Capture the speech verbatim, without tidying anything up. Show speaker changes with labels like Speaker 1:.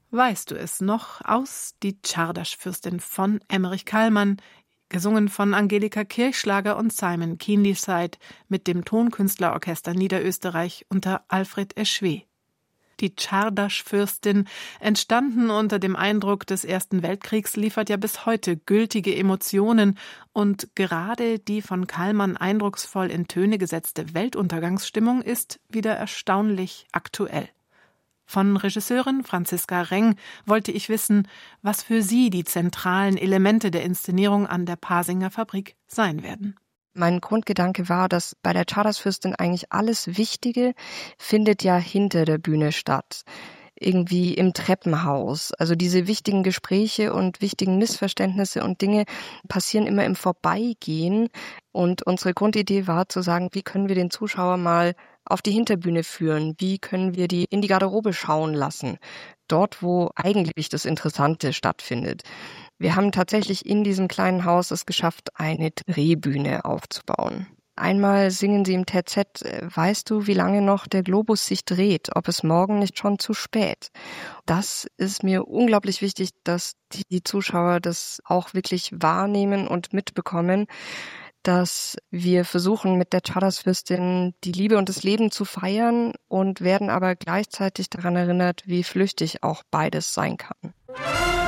Speaker 1: Weißt du es noch? Aus Die Czardasch-Fürstin von Emmerich Kallmann, gesungen von Angelika Kirchschlager und Simon Keenlyside mit dem Tonkünstlerorchester Niederösterreich unter Alfred Eschweh. Die Czardasch-Fürstin, entstanden unter dem Eindruck des Ersten Weltkriegs, liefert ja bis heute gültige Emotionen, und gerade die von Kallmann eindrucksvoll in Töne gesetzte Weltuntergangsstimmung ist wieder erstaunlich aktuell. Von Regisseurin Franziska Reng wollte ich wissen, was für sie die zentralen Elemente der Inszenierung an der Pasinger Fabrik sein werden.
Speaker 2: Mein Grundgedanke war, dass bei der Czardasch-Fürstin eigentlich alles Wichtige findet ja hinter der Bühne statt. Irgendwie im Treppenhaus. Also diese wichtigen Gespräche und wichtigen Missverständnisse und Dinge passieren immer im Vorbeigehen. Und unsere Grundidee war zu sagen, wie können wir den Zuschauer mal auf die Hinterbühne führen? Wie können wir die in die Garderobe schauen lassen? Dort, wo eigentlich das Interessante stattfindet. Wir haben tatsächlich in diesem kleinen Haus es geschafft, eine Drehbühne aufzubauen. Einmal singen sie im T Z, weißt du, wie lange noch der Globus sich dreht, ob es morgen nicht schon zu spät? Das ist mir unglaublich wichtig, dass die Zuschauer das auch wirklich wahrnehmen und mitbekommen, dass wir versuchen, mit der Czardasch-Fürstin die Liebe und das Leben zu feiern und werden aber gleichzeitig daran erinnert, wie flüchtig auch beides sein kann.